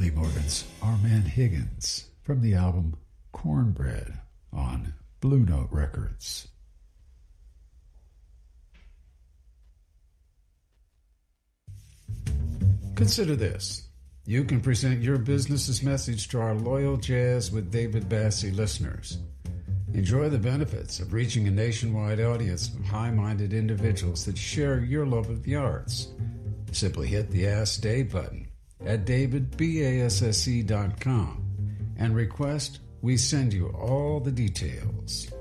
Sonny Morgan's Armand Higgins from the album Cornbread on Blue Note Records. Consider this. You can present your business's message to our loyal Jazz with David Bassie listeners. Enjoy the benefits of reaching a nationwide audience of high-minded individuals that share your love of the arts. Simply hit the Ask Dave button at davidbasse.com and request we send you all the details.